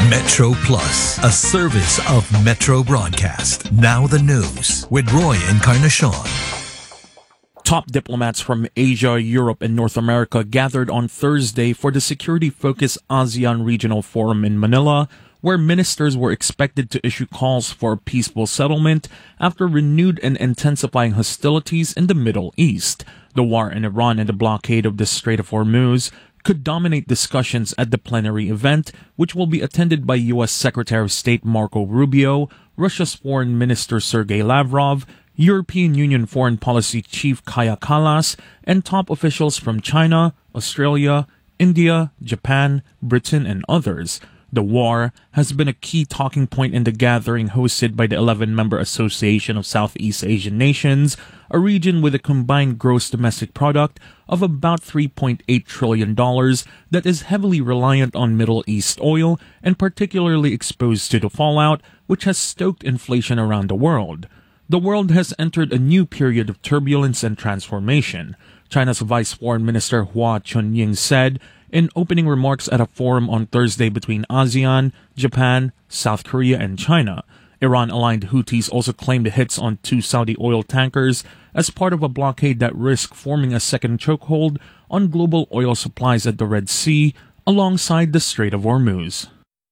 Metro Plus, a service of Metro Broadcast. Now the news with Roy Encarnacion. Top diplomats from Asia, Europe, and North America gathered on Thursday for the security-focused ASEAN Regional Forum in Manila, where ministers were expected to issue calls for a peaceful settlement after renewed and intensifying hostilities in the Middle East. The war in Iran and the blockade of the Strait of Hormuz could dominate discussions at the plenary event, which will be attended by U.S. Secretary of State Marco Rubio, Russia's Foreign Minister Sergei Lavrov, European Union Foreign Policy Chief Kaja Kallas, and top officials from China, Australia, India, Japan, Britain, and others. The war has been a key talking point in the gathering hosted by the 11-member Association of Southeast Asian Nations, a region with a combined gross domestic product of about $3.8 trillion that is heavily reliant on Middle East oil and particularly exposed to the fallout, which has stoked inflation around the world. The world has entered a new period of turbulence and transformation. China's Vice Foreign Minister Hua Chunying said in opening remarks at a forum on Thursday between ASEAN, Japan, South Korea, and China. Iran-aligned Houthis also claimed the hits on 2 Saudi oil tankers as part of a blockade that risked forming a second chokehold on global oil supplies at the Red Sea alongside the Strait of Hormuz.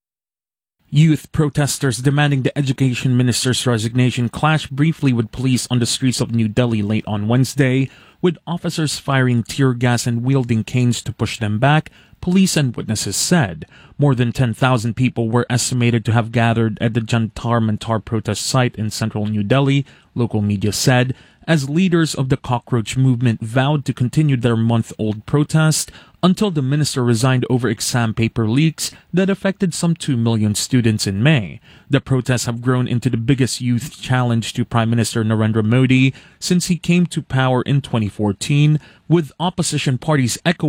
Youth protesters demanding the education minister's resignation clashed briefly with police on the streets of New Delhi late on Wednesday, with officers firing tear gas and wielding canes to push them back, police and witnesses said. More than 10,000 people were estimated to have gathered at the Jantar Mantar protest site in central New Delhi, local media said, as leaders of the cockroach movement vowed to continue their month-old protest until the minister resigned over exam paper leaks that affected some 2 million students in May. The protests have grown into the biggest youth challenge to Prime Minister Narendra Modi since he came to power in 2014, with opposition parties echoing